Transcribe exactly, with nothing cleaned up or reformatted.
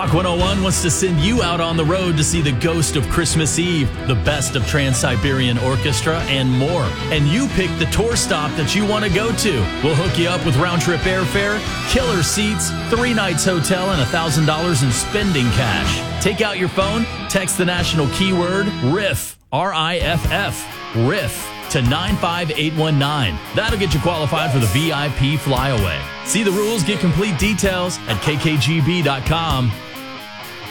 Rock one oh one wants to send you out on the road to see the Ghost of Christmas Eve, the best of Trans-Siberian Orchestra, and more. And you pick the tour stop that you want to go to. We'll hook you up with round-trip airfare, killer seats, three nights hotel, and one thousand dollars in spending cash. Take out your phone, text the national keyword RIFF, R I F F, RIFF, to nine five eight one nine. That'll get you qualified for the V I P flyaway. See the rules, get complete details at k k g b dot com.